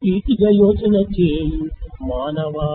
నీతిగా యోచన చేయు మానవా,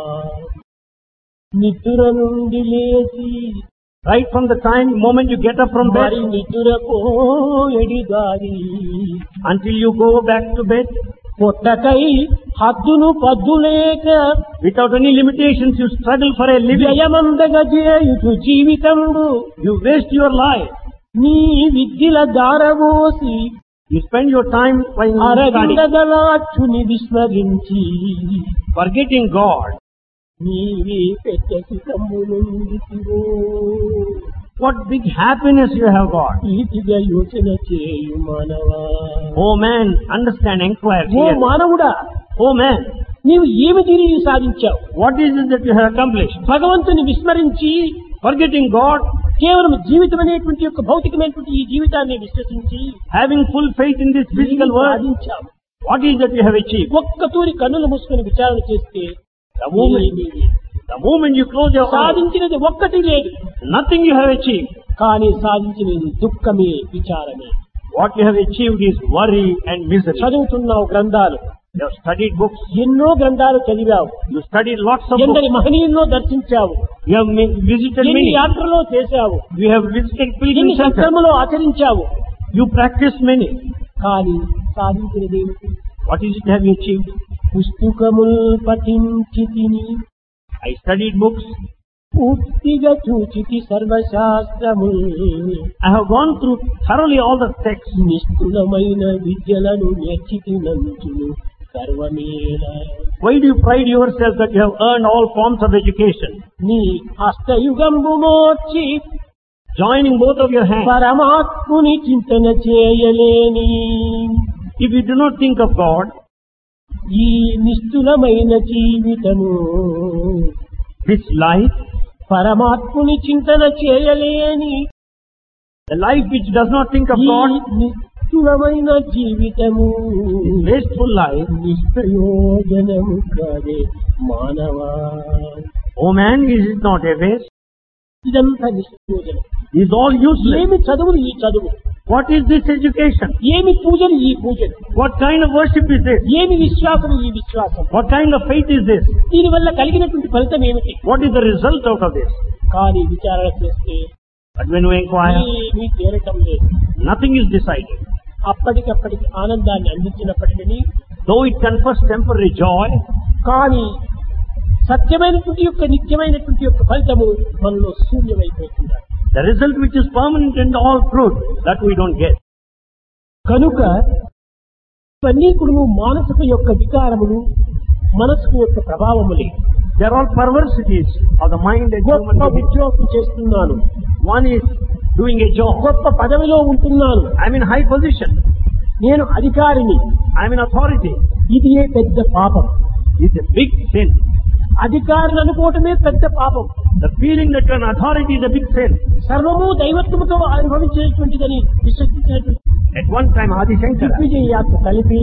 నిద్ర నుండి లేచి Right from the moment you get up from bed మరి నిద్రకు ఎడిగారి until you go back to bed, పొట్టకై హద్దును పద్దులేక without any limitations, you struggle for a living. వ్యయమందగ చేయుచు జీవితంబు You waste your life. నీ విద్యల దారవోసి You spend your time while studying, అరవిందగలాచుని విస్మరించి forgetting God. నీవే పెద్ద సుఖము నుండితివో. What big happiness you have got. నీతిగా యోచన చేయు మానవా. Oh man, understand, inquire. ఓ Clearly. మానవుడా, Oh man, నీవు ఏమి తిరిగి సాధించావు? what is it that you have accomplished? భగవంతుని విస్మరించి Forgetting God, కేవలం జీవితం అనేటువంటి యొక్క భౌతికమైనటువంటి ఈ జీవితాన్ని విశ్వసించి having full faith in this physical world, సాధించావు. what is that you have achieved? ఒక్క తూరి కన్నులు మూసుకొని విచారణ చేస్తే The moment you close your eyes, సాధించినది ఒక్కటి లేదు, nothing you have achieved. కానీ సాధించినది దుఃఖమే, విచారమే. What you have achieved is worry and misery. చదువుతున్నావు గ్రంథాలు, You have studied books, ఎన్నో గ్రంథాలు చదివావు, you studied lots of ఎందరి books, మహనీయుల్లో దర్శించావు, you have visited ఎన్ని many, యాత్రలో చేశావు, you have visited ఎన్ని pilgrim centers, సత్కర్మలో ఆచరించావు, you practiced many. కానీ సాధించినది ఏమిటి? What is it have you achieved? పుస్తకముల్ పఠించి తిని I studied books, పూర్తిగా చూచితి సర్వశాస్త్రముల్, I have gone through thoroughly all the texts. నిష్ఠులమైన విద్యలను నేర్చితినంచును సర్వమేళ. Why do you pride yourself that you have earned all forms of education? నీ హస్తయుగంబు మోర్చి Joining both of your hands. పరమాత్ముని చింతన చేయలేని If you do not think of God, ఈ నిష్ఠులమైన జీవితము this life, పరమాత్ముని చింతన చేయలేని the life which does not think of ఈ God, నిష్ఠులమైన జీవితము this wasteful life, నిష్ప్రయోజనము కాదే మానవా. oh man, is it not a waste? ఇదంతా నిష్ప్రయోజనం. Is all useless. ఏమి చదువులు ఈ చదువు, What is this education? ఏమి పూజలు ఈ పూజలు, What kind of worship is this? ఏమి విశ్వాసము ఈ విశ్వాసం, What kind of faith is this? దీనివల్ల కలిగినటువంటి ఫలితం ఏమిటి? What is the result out of this? కానీ విచారణ చేస్తే But when we inquire, ఏమీ తేలటం లేదు. nothing is decided. అప్పటికప్పటికి ఆనందాన్ని అందించినప్పటికీ Though it confers temporary joy, కానీ సత్యమైనటువంటి యొక్క నిత్యమైనటువంటి యొక్క ఫలితము మనలో శూన్యమైపోతుంది. the result which is permanent and all truth, that we don't get. కనుక ఇవన్నీ కూడా మానసిక యొక్క వికారములు, మనసుకు యొక్క ప్రభావములే. They are all perversities of the mind and human గొప్ప being. ఉద్యోగం చేస్తున్నాను, One is doing a job. గొప్ప పదవిలో ఉంటున్నాను, I'm in high position. నేను అధికారిని, I'm in authority. ఇది పెద్ద పాపం. It's a big sin. అధికారులు అనుకోవటమే పెద్ద పాపం. The feeling that you're an authority is a big sin. సర్వము దైవత్వముతో అనుభవించేటువంటిదని విశ్వసించినటువంటి At one time, Adi Shankara, దిగ్విజయ యాత్ర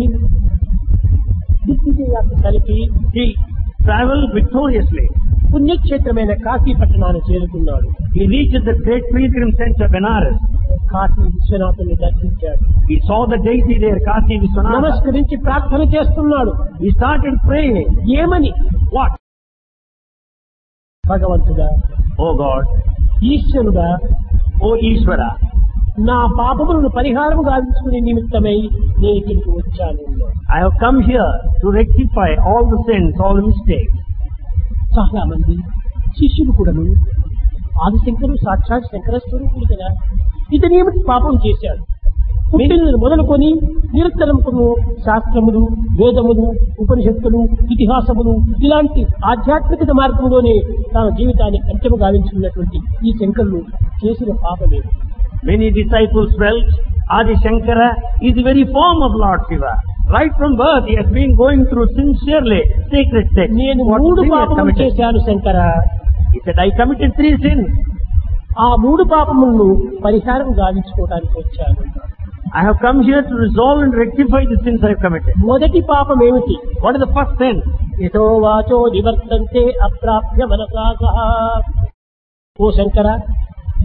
కలిపి he traveled victoriously. పుణ్యక్షేత్రమైన కాశీ పట్టణాన్ని చేరుకున్నాడు. He reached the great pilgrim center, Benares. Kashi విశ్వనాథుని దర్శించాడు. He saw the deity there, Kasi Vishwanath. నమస్కరించి ప్రార్థన చేస్తున్నాడు. He started praying. ఏమని? What? భగవంతుడా, Oh God, ఈశ్వరుడా, oh Ishvara, నా పాపములను పరిహారం గావించుకునే నిమిత్తమై నేను ఇక్కడికి వచ్చాను. I have come here to rectify all the sins, all the mistakes. చాలా మంది శిష్యులు కూడాను ఆదిశంకరుడు సాక్షాత్ శంకర స్వరూపుడు కదా, ఇతనేమిటి పాపం చేశాడు? పుట్టిన మొదలుకొని నిరంతరమును శాస్త్రములు, వేదములు, ఉపనిషత్తులు, ఇతిహాసములు ఇలాంటి ఆధ్యాత్మిక మార్గంలోనే తన జీవితాన్ని అంత్యము గావించుకున్నటువంటి ఈ శంకరులు చేసిన పాపమే. Many disciples felt Adi Shankara is the very form of Lord Shiva. Right from birth, he has been going through sincerely sacred texts. నేను What 3 sin he has పాపములు committed? చేశాను Shankara. He said, I committed 3 sins. ఆ 3 పాపములను పరిహారం గావించుకోవడానికి వచ్చాను. I have come here to resolve and rectify the sins I have committed. మొదటి పాపం ఏమిటి? What is the first sin? యతో వాచో నివర్తంతే అప్రాప్య మనసా సహా. ఓ శంకర,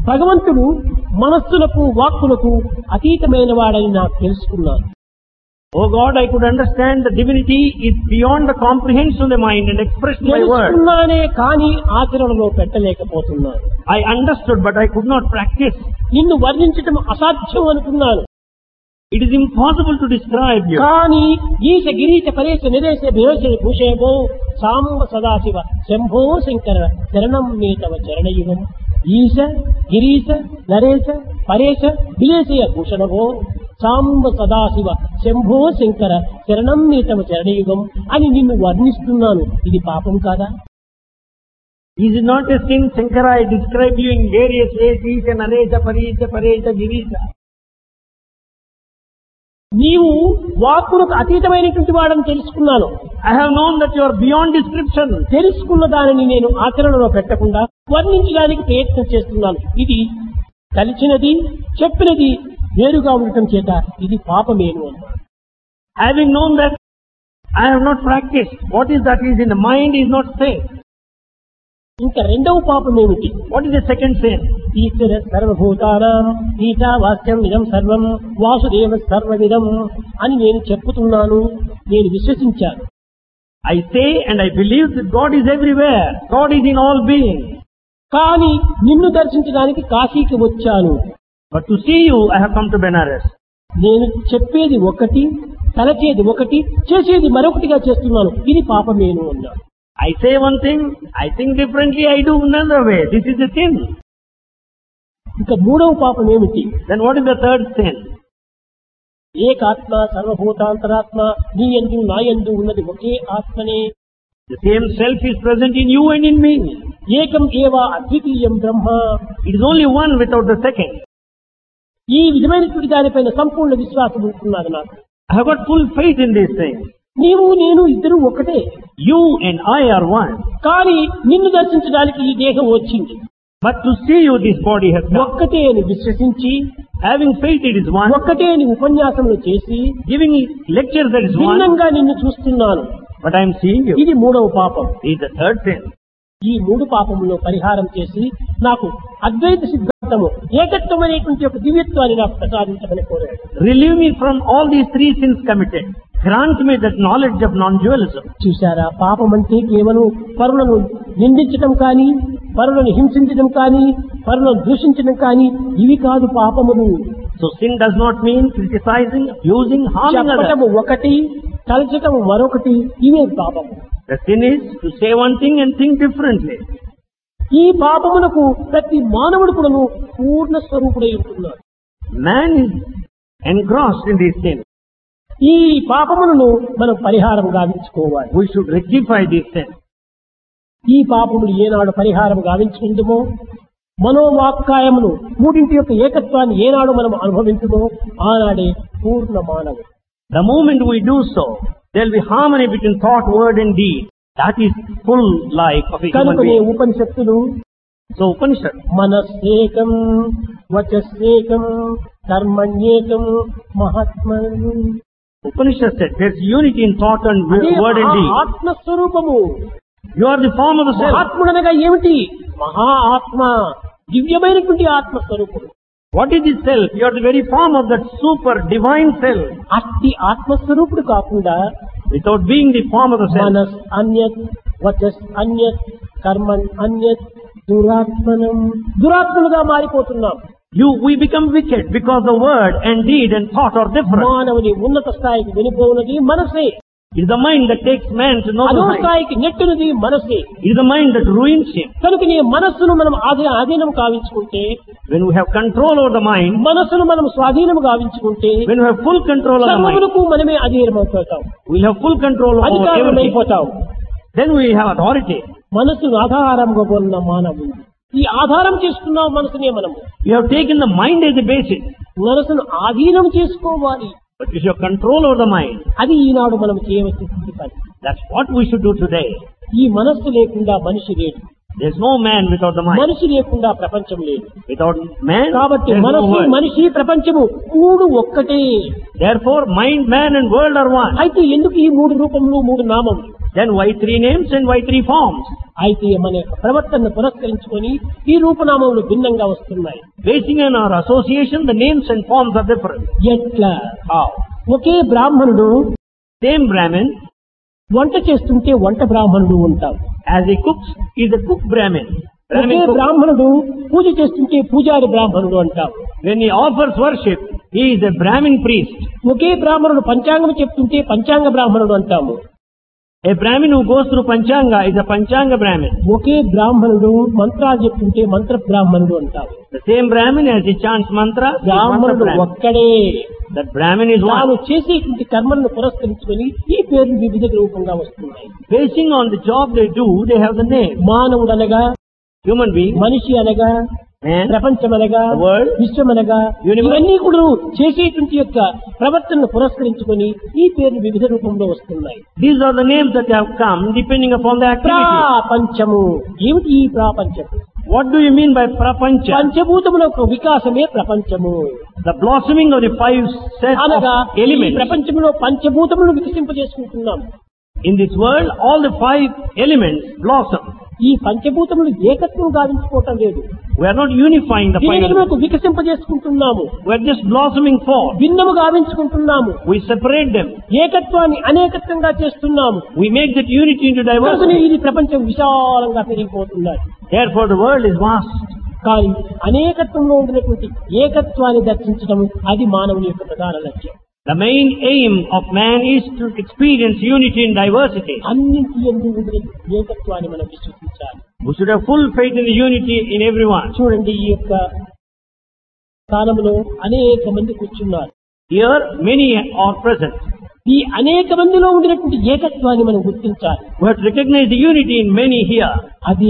భగవంతుడు మనస్సులకు వాక్కులకు అతీతమైన వాడని నాకు తెలుసుకున్నాను. Oh God, I could understand the divinity is beyond the comprehension of the mind and expression by words. తెలుసుకున్నానే కానీ ఆచరణలో పెట్టలేకపోతున్నాను. I understood, but I could not practice. నిన్ను వర్ణించటం అసాధ్యం అనుకున్నాను. It is impossible to describe you. కానీ ఈశ గిరీశ పరేశ నిరేశ విరోశ భూషేభో సాంబ సదాశివ శంభో శంకర శరణం మే తవ చరణయుగం. ఈశ గిరీశ నరేశ పరేశ విలేశయ భూషణభో సాంబ సదాశివ శంభో శంకర శరణం మే తవ చరణయుగం అని నిన్ను వర్ణిస్తున్నాను. ఇది పాపం కాదా? Is it not a sin, Shankara? I describe you in various ways, Isha, Naresha, Parisha, Paresha, Girisha. నీవు వాక్కులకు అతీతమైనటువంటి వాడని తెలుసుకున్నాను. I have known that you are beyond description. తెలుసుకున్న దానిని నేను ఆచరణలో పెట్టకుండా వర్ణించడానికి ప్రయత్నం చేస్తున్నాను. ఇది కలిసినది చెప్పినది వేరుగా ఉండటం చేత ఇది పాపమేను అన్నాడు. Having known that I have not practiced, what is that is in the mind is not safe. ఇంకా రెండవ పాపం ఏమిటి? What is the second sin? ఈశ్వర సర్వభూతానాం ఈశావాస్యం ఇదం సర్వం వాసుదేవ సర్వవిదం అని నేను చెప్పుతున్నాను, నేను విశ్వసించాను. I say and I believe that God is everywhere. God is in all beings. కానీ నిన్ను దర్శించడానికి కాశీకి వచ్చాను. But to see you, I have come to Benares. నేను చెప్పేది ఒకటి, తలచేది ఒకటి, చేసేది మరొకటిగా చేస్తున్నాను. ఇది పాపమేను అన్నాడు. I say one thing, I think differently, I do another way. This is the sin. ఇంకా మూడవ పాపం ఏమిటి? Then what is the third sin? ఏకాత్మ సర్వభూతాంతరాత్మ నీ యందు నా యందు ఉన్నది ఒకే ఆత్మనే. The same self is present in you and in me. ఏకం ఏవ అద్వితీయం బ్రహ్మ. It is only one without the second. ఈ విధమైనటువంటి దానిపైన సంపూర్ణ విశ్వాసం ఉంటున్నది నాకు. I have got full faith in these things. నీవు నేను ఇద్దరు ఒకటే. You and I are one. కానీ నిన్ను దర్శించడానికి ఈ దేహం వచ్చింది. But to see you, this body has come. ఒక్కటే అని విశ్వసించి, Having faith, it is one. ఒక్కటే అని ఉపన్యాసములు చేసి, Giving lectures, that is one. భిన్నంగా నిన్ను చూస్తున్నాను. But I am seeing you. ఇది మూడవ పాపం. This is the third sin. ఈ మూడు పాపములో పరిహారం చేసి నాకు అద్వైత సిద్ధాంతము ఏకత్వం అనేటువంటి ఒక దివ్యత్వాన్ని నాకు ప్రసాదించమని కోరాడు. Relieve me from all these three sins committed. Grant me that knowledge of non-dualism. చూశారా, పాపం అంటే కేవలం పరులను నిందించడం కానీ, పరులను హింసించడం కానీ, పరులను దూషించడం కానీ ఇవి కాదు పాపములు. So sin does not mean criticizing, abusing, harming others. చెప్పటము ఒకటి, తలచటము మరొకటి, ఇవే పాపము. The sin is to say one thing and think differently. ఈ పాపములకు ప్రతి మానవుడు కూడాను పూర్ణ స్వరూపుడై ఉంటున్నాడు. Man is engrossed in these sins. ఈ పాపములను మనం పరిహారం గావించుకోవాలి. We should rectify these sins. ఈ పాపములు ఏనాడు పరిహారం గావించుకుందుమో, మనోవాక్కాయములు మూడింటి యొక్క ఏకత్వాన్ని ఏనాడు మనం అనుభవించుమో ఆనాడే పూర్ణ మానవుడు. The moment we do so, there will be harmony between thought, word and deed. That is full life of a human కనుకనే being. ఉపనిషత్తులు So Upanishad, మనస్సేకం వచస్సేకం కర్మణ్యేకం మహాత్మం. Upanishad said there's unity in thought and word and deed. ఆత్మస్వరూపము. You are the form of the self. మహాత్ముడనగా ఏమిటి? మహా ఆత్మ, దివ్యమైనటువంటి ఆత్మస్వరూపుడు. What is this self? You are the very form of that super divine self. అట్టి ఆత్మస్వరూపుడు కాకుండా Without being the form of the self, మనస్ అన్యత్, వచస్ అన్యత్, Karman అన్యత్, దురాత్మనం, దురాత్మలుగా మారిపోతున్నాం. we become wicked because the word and deed and thought are different. మానవుని ఉన్నత స్థాయికి వెళ్ళిపోవున్నది మనసే. It is the mind that takes man to know the అదో mind. స్థాయికి నెట్టునది మనసే. It is the mind that ruins him. కనుక నీ మనస్సును మనం ఆధీనం కావించుకుంటే, When we have control over the mind, మనస్సును మనం స్వాధీనం గావించుకుంటే when we have full control over the mind, సర్వములకు మనమే అధీనమైపోతాం, we'll have full control over everything. అధికారమైపోతాం. Then we have authority. మనస్సును ఆధారంగా కొన్న మానవుడు ఈ ఆధారం చేసుకున్నాం మనసునే మనము. We have taken the mind as a basis. మనసును ఆధీనం చేసుకోవాలి. But if you have control over the mind, అది ఈనాడు మనం చేయవలసిన పని. that's what we should do today. ఈ మనస్సు లేకుండా మనిషి లేడు. There's no man without the mind. మనిషి లేకుండా ప్రపంచం లేదు. Without man, కాబట్టి there's no మనస్సు, world. మనిషి, ప్రపంచము మూడు ఒక్కటే. Therefore, mind, man and world are one. అయితే ఎందుకు ఈ మూడు రూపములు, మూడు నామములు? Then why three names and why three forms? అయితే మన ప్రవర్తనను పురస్కరించుకొని ఈ రూపనామములు భిన్నంగా వస్తున్నాయి. Basing on our association, the names and forms are different. ఎట్లా? How? ఒకే బ్రాహ్మణుడు Same Brahmin, వంట చేస్తుంటే వంట బ్రాహ్మణుడు ఉంటారు. as he cooks, is a cook Brahmin. Okay Brahmin cook. బ్రాహ్మణుడు పూజ చేస్తుంటే పూజారి బ్రాహ్మణుడు అంటారు. When he offers worship, he is a Brahmin priest. ఒకే బ్రాహ్మణుడు పంచాంగం చెప్తుంటే పంచాంగ బ్రాహ్మణుడు అంటాము. A Brahmin who goes through Panchanga is a Panchanga Brahmin. ఒకే బ్రాహ్మణుడు మంత్రాలు చెప్తుంటే మంత్ర బ్రాహ్మణుడు అంటారు. The same Brahmin, as he chants mantra, is mantra బ్రాహ్మణుడు Brahmin. ఒక్కడే. That Brahmin is తాను one. చేసేటువంటి కర్మలను పురస్కరించుకొని ఈ పేర్లు వివిధ రూపంగా వస్తున్నాయి. Basing on the job they do, they have the name. మానవుడు అనగా, Human being, మనిషి అనగా, man, ప్రపంచం అనగా, the world, విశ్వం అనగా, universe. ఇవన్నీ కూడా చేసేటువంటి యొక్క ప్రవర్తనను పురస్కరించుకొని ఈ పేర్లు వివిధ రూపంలో వస్తున్నాయి. these are the names that have come depending upon the activity. ప్రాపంచము. ఏమిటి ఈ ప్రాపంచము? What do you mean by prapancha? పంచభూతముల యొక్క వికాసమే ప్రపంచము The blossoming of the five sets అనగా of ఈ elements. ప్రపంచంలో పంచభూతములను వికసింపజేసుకుంటున్నాం. In this world, all the five elements blossom. ఈ పంచభూతములు ఏకత్వం గావించుకోవటం లేదు. We are not unifying the five elements. దీనికి వికసింపజేసుకుంటున్నాము. We are just blossoming forth. భిన్నము గావించుకుంటున్నాము. We separate them. ఏకత్వాన్ని అనేకత్వంగా చేస్తున్నాము. We make that unity into కనుకనే diversity. ఇది ప్రపంచం విశాలంగా పెరిగిపోతున్నది. Therefore, the world is vast. కానీ అనేకత్వంలో ఉండినటువంటి ఏకత్వాన్ని దర్శించడం అది మానవుని యొక్క ప్రధాన లక్ష్యం. The main aim of man is to experience unity in diversity. అన్నింటి యందు ఉండే ఏకత్వాన్ని మనం విశ్వసించాలి. We should have full faith in the unity in everyone. చూడండి, ఈ యొక్క స్థానంలో అనేక మంది కూర్చున్నారు. Here, many are present. ఈ అనేక మందిలో ఉండినటువంటి ఏకత్వాన్ని మనం గుర్తించాలి. We have to recognize the unity in many here. అది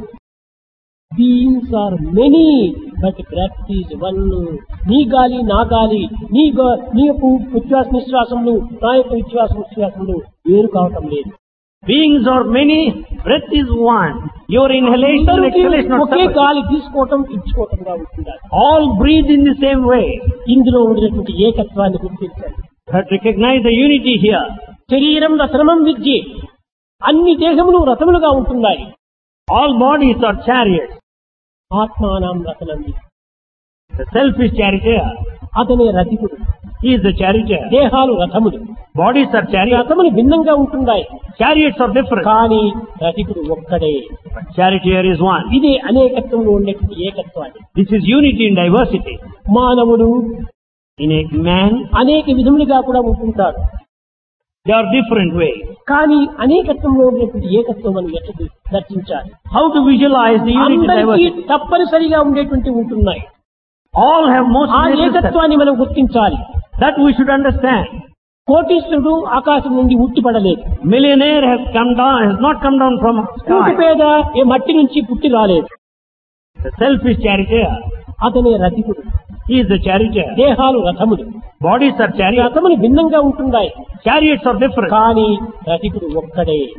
beings are many but breath is one. నీ గాలి నా గాలి, నీ యొక్క విశ్వాస నిశ్వాసములు నా యొక్క విశ్వాస నిశ్వాసములు వేరు కావటం లేదు. Beings are many, breath is one. Your inhalation and exhalation are okay separate. గాలి తీసుకోవటం ఇచ్చుకోవటంగా ఉంటుండాలి. All breathe in the same way. ఇందులో ఉండినటువంటి ఏకత్వాన్ని గుర్తించాలి. You have to recognize the unity here. శరీరం రథనం విద్య. అన్ని దేహములు రథములుగా ఉంటున్నాయి. All bodies are chariots. ఆత్మానం రథనం విద్య. The self is charioteer. అతనే రథికుడు. He is the charioteer. దేహాలు రథములు. Bodies are chariots. రథములు భిన్నంగా ఉంటున్నాయి. Chariots are different. కానీ రథికుడు ఒక్కడే. But charioteer is one. ఇదే అనేకత్వంలో ఉండేటువంటి ఏకత్వాన్ని. This is unity in diversity. మానవుడు In a man, అనేక విధములుగా కూడా ఉంటుంటారు. there are different ways. కానీ అనేకత్వంలో ఉండేటువంటి ఏకత్వం అని ఎట్లా దర్శించాలి? How to visualize the unity in అందరికీ diversity? తప్పనిసరిగా ఉండేటువంటి ఉంటున్నాయి. All have most ఆ necessary. ఏకత్వాన్ని మనం గుర్తించాలి. That we should understand. కోటీశ్వరుడు ఆకాశం నుండి ఉట్టిపడలేదు. Millionaire has not come down from Kooti sky. పేద ఏ మట్టి నుంచి పుట్టి రాలేదు. The self is charioteer. అతనే రథికుడు. He is the charioteer. దేహాలు రథములు. Bodies are chariots. రథములు భిన్నంగా ఉంటున్నాయి. Chariots are different. కానీ రథికుడు ఒక్కడే.